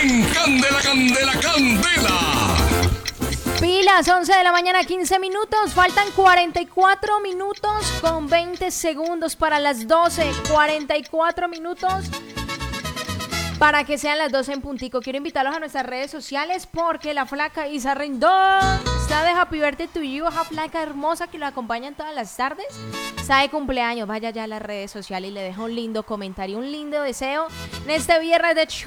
en Candela, Candela, Candela. Pilas, 11 de la mañana, 15 minutos. Faltan 44 minutos con 20 segundos para las 12. 44 minutos para que sean las 12 en puntico. Quiero invitarlos a nuestras redes sociales porque la flaca Isa Rendón está de Happy Birthday to you, esa flaca hermosa que lo acompaña todas las tardes. Está de cumpleaños. Vaya ya a las redes sociales y le deja un lindo comentario, un lindo deseo en este viernes de